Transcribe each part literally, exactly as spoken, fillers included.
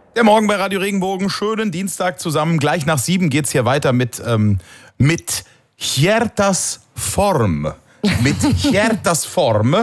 Der Morgen bei Radio Regenbogen. Schönen Dienstag zusammen. Gleich nach sieben geht's hier weiter mit, ähm, mit Hjertas Form. Mit Hjertas Form.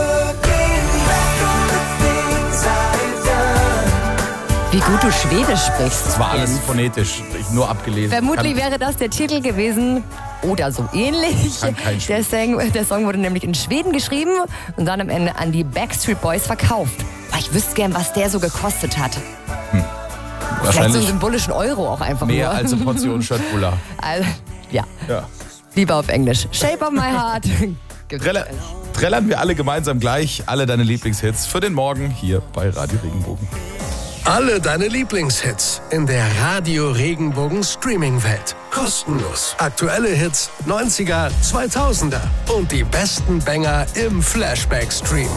Wie gut du Schwedisch sprichst. Das war alles phonetisch, ich nur abgelesen. Vermutlich Kann, wäre das der Titel gewesen oder so ähnlich. Kann kein der, Song, der Song wurde nämlich in Schweden geschrieben und dann am Ende an die Backstreet Boys verkauft. Ich wüsste gern, was der so gekostet hat. Hm. Vielleicht so einen symbolischen Euro auch einfach mehr nur. als eine Portion Schöttbullar. Also, ja. ja, lieber auf Englisch. Shape of my heart. Trella, trällern wir alle gemeinsam gleich alle deine Lieblingshits für den Morgen hier bei Radio Regenbogen. Alle deine Lieblingshits in der Radio Regenbogen Streaming-Welt. Kostenlos. Aktuelle Hits, neunziger, zweitausender und die besten Banger im Flashback-Stream.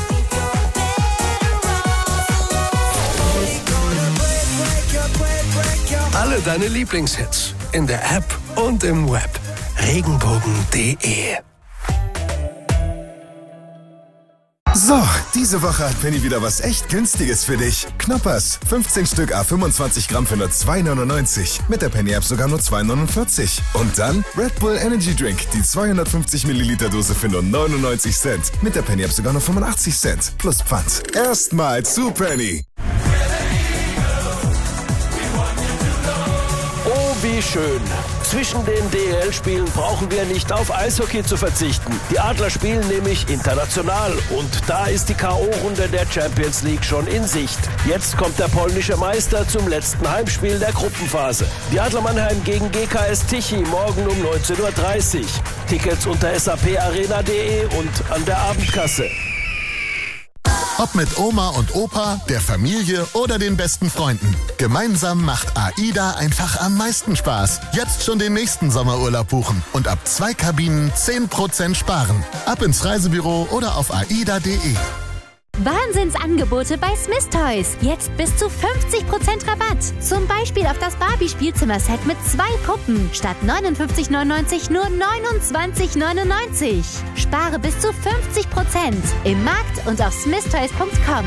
Alle deine Lieblingshits in der App und im Web. Regenbogen punkt de. So, diese Woche hat Penny wieder was echt Günstiges für dich. Knoppers, fünfzehn Stück à fünfundzwanzig Gramm für nur zwei neunundneunzig. Mit der Penny-App sogar nur zwei neunundvierzig. Und dann Red Bull Energy Drink, die zweihundertfünfzig Milliliter Dose für nur neunundneunzig Cent. Mit der Penny-App sogar nur fünfundachtzig Cent. Plus Pfand. Erstmal zu Penny. Oh, wie schön. Zwischen den D E L-Spielen brauchen wir nicht auf Eishockey zu verzichten. Die Adler spielen nämlich international und da ist die K O-Runde der Champions League schon in Sicht. Jetzt kommt der polnische Meister zum letzten Heimspiel der Gruppenphase. Die Adler Mannheim gegen G K S Tichy morgen um neunzehn Uhr dreißig. Tickets unter s a p arena punkt de und an der Abendkasse. Ob mit Oma und Opa, der Familie oder den besten Freunden. Gemeinsam macht AIDA einfach am meisten Spaß. Jetzt schon den nächsten Sommerurlaub buchen und ab zwei Kabinen zehn Prozent sparen. Ab ins Reisebüro oder auf aida punkt de. Wahnsinnsangebote bei Smith Toys. Jetzt bis zu fünfzig Prozent Rabatt. Zum Beispiel auf das Barbie-Spielzimmerset mit zwei Puppen. Statt neunundfünfzig neunundneunzig nur neunundzwanzig neunundneunzig. Spare bis zu fünfzig Prozent. Im Markt und auf smith toys punkt com.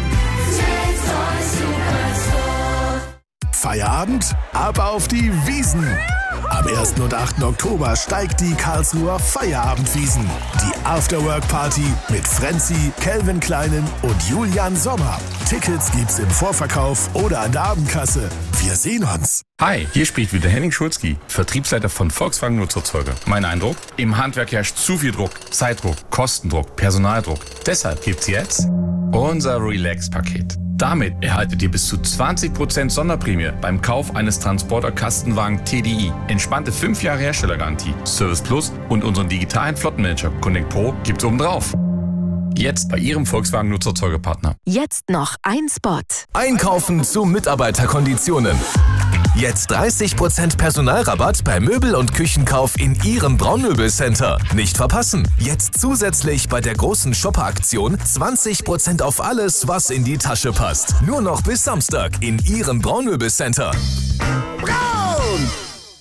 Feierabend? Ab auf die Wiesn! Am ersten und achten Oktober steigt die Karlsruher Feierabendwiesn. Die Afterwork-Party mit Frenzy, Calvin Kleinen und Julian Sommer. Tickets gibt's im Vorverkauf oder an der Abendkasse. Wir sehen uns. Hi, hier spricht wieder Henning Schulzki, Vertriebsleiter von Volkswagen Nutzerzeuger. Mein Eindruck? Im Handwerk herrscht zu viel Druck, Zeitdruck, Kostendruck, Personaldruck. Deshalb gibt's jetzt unser Relax-Paket. Damit erhaltet ihr bis zu zwanzig Prozent Sonderprämie beim Kauf eines Transporter-Kastenwagen T D I. Entspannte fünf Jahre Herstellergarantie, Service Plus und unseren digitalen Flottenmanager Connect Pro gibt's obendrauf. Jetzt bei Ihrem Volkswagen Nutzerzeugerpartner. Jetzt noch ein Spot. Einkaufen zu Mitarbeiterkonditionen. Jetzt dreißig Prozent Personalrabatt bei Möbel- und Küchenkauf in Ihrem Braunmöbelcenter. Nicht verpassen. Jetzt zusätzlich bei der großen Shopper-Aktion zwanzig Prozent auf alles, was in die Tasche passt. Nur noch bis Samstag in Ihrem Braunmöbelcenter. Braun!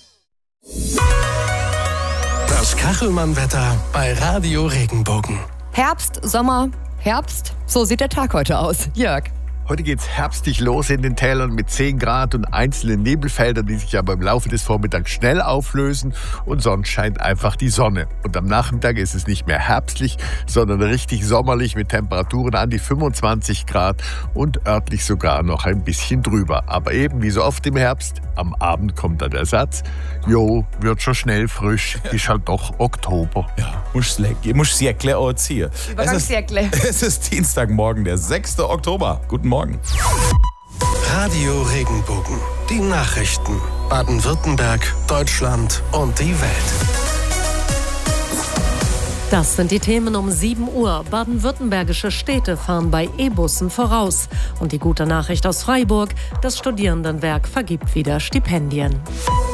Das Kachelmann-Wetter bei Radio Regenbogen. Herbst, Sommer, Herbst. So sieht der Tag heute aus. Jörg. Heute geht's herbstlich los in den Tälern mit zehn Grad und einzelnen Nebelfeldern, die sich aber im Laufe des Vormittags schnell auflösen und sonst scheint einfach die Sonne. Und am Nachmittag ist es nicht mehr herbstlich, sondern richtig sommerlich mit Temperaturen an die fünfundzwanzig Grad und örtlich sogar noch ein bisschen drüber. Aber eben wie so oft im Herbst, am Abend kommt dann der Satz, jo, wird schon schnell frisch, ist halt doch Oktober. Ja, muss das Jäckle auch ziehen. Übergangsjäckle. Es, es ist Dienstagmorgen, der sechster Oktober. Guten Morgen. Radio Regenbogen. Die Nachrichten. Baden-Württemberg, Deutschland und die Welt. Das sind die Themen um sieben Uhr. Baden-württembergische Städte fahren bei E-Bussen voraus. Und die gute Nachricht aus Freiburg, das Studierendenwerk vergibt wieder Stipendien.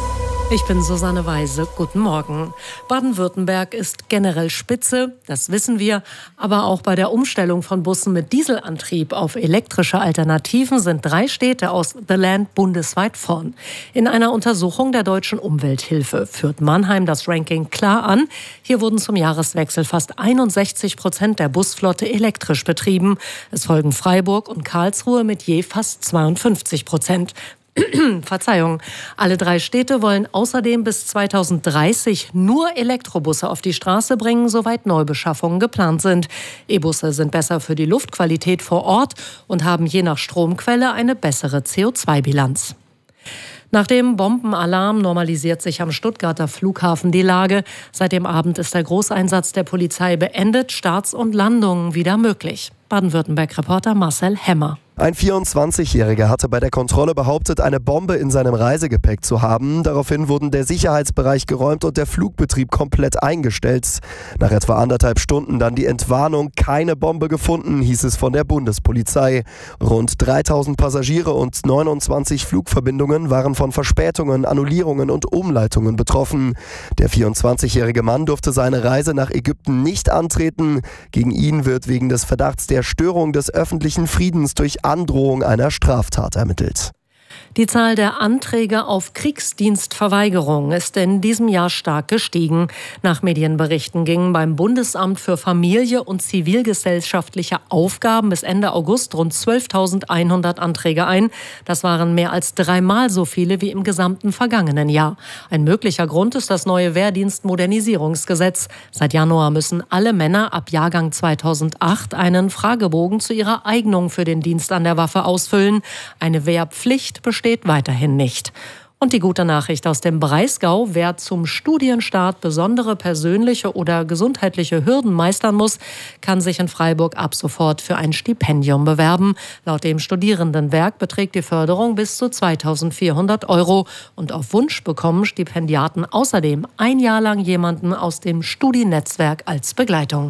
Ich bin Susanne Weise. Guten Morgen. Baden-Württemberg ist generell spitze, das wissen wir. Aber auch bei der Umstellung von Bussen mit Dieselantrieb auf elektrische Alternativen sind drei Städte aus The Land bundesweit vorn. In einer Untersuchung der Deutschen Umwelthilfe führt Mannheim das Ranking klar an. Hier wurden zum Jahreswechsel fast einundsechzig Prozent der Busflotte elektrisch betrieben. Es folgen Freiburg und Karlsruhe mit je fast zweiundfünfzig Prozent. Verzeihung. Alle drei Städte wollen außerdem bis zweitausenddreißig nur Elektrobusse auf die Straße bringen, soweit Neubeschaffungen geplant sind. E-Busse sind besser für die Luftqualität vor Ort und haben je nach Stromquelle eine bessere C O zwei Bilanz. Nach dem Bombenalarm normalisiert sich am Stuttgarter Flughafen die Lage. Seit dem Abend ist der Großeinsatz der Polizei beendet, Starts und Landungen wieder möglich. Baden-Württemberg-Reporter Marcel Hemmer. Ein vierundzwanzigjähriger hatte bei der Kontrolle behauptet, eine Bombe in seinem Reisegepäck zu haben. Daraufhin wurden der Sicherheitsbereich geräumt und der Flugbetrieb komplett eingestellt. Nach etwa anderthalb Stunden dann die Entwarnung, keine Bombe gefunden, hieß es von der Bundespolizei. Rund dreitausend Passagiere und neunundzwanzig Flugverbindungen waren von Verspätungen, Annullierungen und Umleitungen betroffen. Der vierundzwanzigjährige Mann durfte seine Reise nach Ägypten nicht antreten. Gegen ihn wird wegen des Verdachts der Störung des öffentlichen Friedens durch Androhung einer Straftat ermittelt. Die Zahl der Anträge auf Kriegsdienstverweigerung ist in diesem Jahr stark gestiegen. Nach Medienberichten gingen beim Bundesamt für Familie und zivilgesellschaftliche Aufgaben bis Ende August rund zwölftausendeinhundert Anträge ein. Das waren mehr als dreimal so viele wie im gesamten vergangenen Jahr. Ein möglicher Grund ist das neue Wehrdienstmodernisierungsgesetz. Seit Januar müssen alle Männer ab Jahrgang zweitausendacht einen Fragebogen zu ihrer Eignung für den Dienst an der Waffe ausfüllen. Eine Wehrpflicht besteht weiterhin nicht. Und die gute Nachricht aus dem Breisgau: Wer zum Studienstart besondere persönliche oder gesundheitliche Hürden meistern muss, kann sich in Freiburg ab sofort für ein Stipendium bewerben. Laut dem Studierendenwerk beträgt die Förderung bis zu zweitausendvierhundert Euro. Und auf Wunsch bekommen Stipendiaten außerdem ein Jahr lang jemanden aus dem Studiennetzwerk als Begleitung.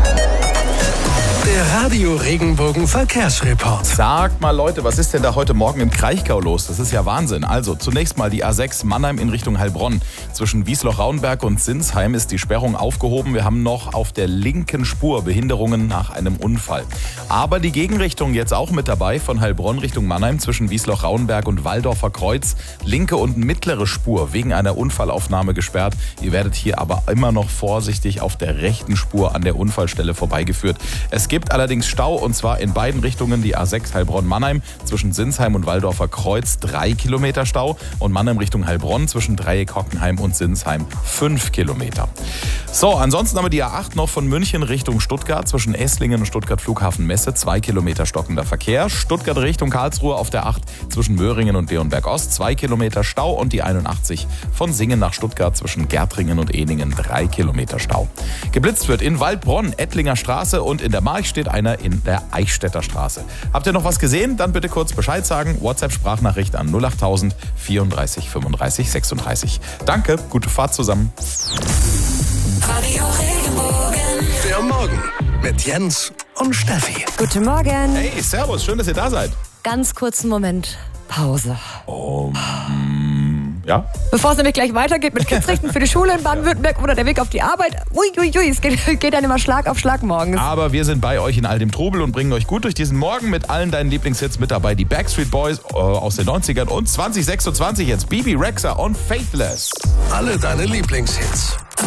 Der Radio Regenbogen Verkehrsreport. Sagt mal Leute, was ist denn da heute Morgen im Kraichgau los? Das ist ja Wahnsinn. Also zunächst mal die A sechs Mannheim in Richtung Heilbronn. Zwischen Wiesloch-Rauenberg und Sinsheim ist die Sperrung aufgehoben. Wir haben noch auf der linken Spur Behinderungen nach einem Unfall. Aber die Gegenrichtung jetzt auch mit dabei, von Heilbronn Richtung Mannheim zwischen Wiesloch-Rauenberg und Waldorfer Kreuz. Linke und mittlere Spur wegen einer Unfallaufnahme gesperrt. Ihr werdet hier aber immer noch vorsichtig auf der rechten Spur an der Unfallstelle vorbeigeführt. Es gibt gibt allerdings Stau, und zwar in beiden Richtungen. Die A sechs Heilbronn-Mannheim zwischen Sinsheim und Waldorfer Kreuz drei Kilometer Stau und Mannheim Richtung Heilbronn zwischen Dreieck-Hockenheim und Sinsheim fünf Kilometer. So, ansonsten haben wir die A acht noch von München Richtung Stuttgart zwischen Esslingen und Stuttgart Flughafen Messe, zwei Kilometer stockender Verkehr. Stuttgart Richtung Karlsruhe auf der acht zwischen Möhringen und Leonberg Ost, zwei Kilometer Stau, und die einundachtzig von Singen nach Stuttgart zwischen Gärtringen und Ehningen, drei Kilometer Stau. Geblitzt wird in Waldbronn, Ettlinger Straße, und in der Mark steht einer in der Eichstätter Straße. Habt ihr noch was gesehen? Dann bitte kurz Bescheid sagen. WhatsApp-Sprachnachricht an null achttausend vierunddreißig fünfunddreißig sechsunddreißig. Danke, gute Fahrt zusammen. Radio Regenbogen. Der Morgen mit Jens und Steffi. Guten Morgen. Hey, servus, schön, dass ihr da seid. Ganz kurzen Moment Pause. Um, ja? Bevor es nämlich gleich weitergeht mit Kidsrichten für die Schule in Baden-Württemberg oder der Weg auf die Arbeit. Ui, ui, ui, es geht, geht dann immer Schlag auf Schlag morgens. Aber wir sind bei euch in all dem Trubel und bringen euch gut durch diesen Morgen mit allen deinen Lieblingshits mit dabei. Die Backstreet Boys äh, aus den neunzigern und zwanzig sechsundzwanzig jetzt Bibi Rexha und Faithless. Alle deine Lieblingshits.